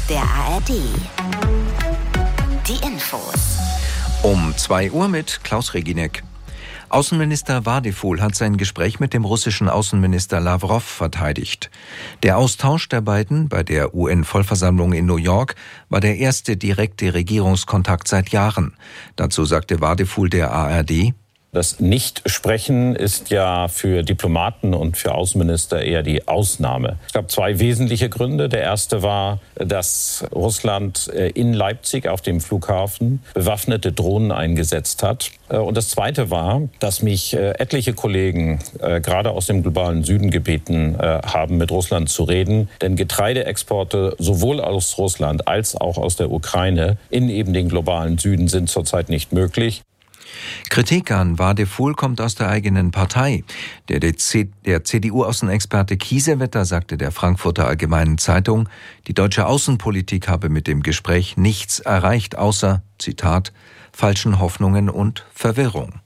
der ARD. Die Infos. Um 2 Uhr mit Klaus Reginek. Außenminister Vadeful hat sein Gespräch mit dem russischen Außenminister Lawrow verteidigt. Der Austausch der beiden bei der UN-Vollversammlung in New York war der erste direkte Regierungskontakt seit Jahren. Dazu sagte Vadeful der ARD: Das Nicht-Sprechen ist ja für Diplomaten und für Außenminister eher die Ausnahme. Es gab 2 wesentliche Gründe. Der erste war, dass Russland in Leipzig auf dem Flughafen bewaffnete Drohnen eingesetzt hat. Und das zweite war, dass mich etliche Kollegen gerade aus dem globalen Süden gebeten haben, mit Russland zu reden. Denn Getreideexporte sowohl aus Russland als auch aus der Ukraine in eben den globalen Süden sind zurzeit nicht möglich. Kritik an Vadeful kommt aus der eigenen Partei. Der CDU-Außenexperte Kiesewetter sagte der Frankfurter Allgemeinen Zeitung, die deutsche Außenpolitik habe mit dem Gespräch nichts erreicht, außer, Zitat, falschen Hoffnungen und Verwirrung.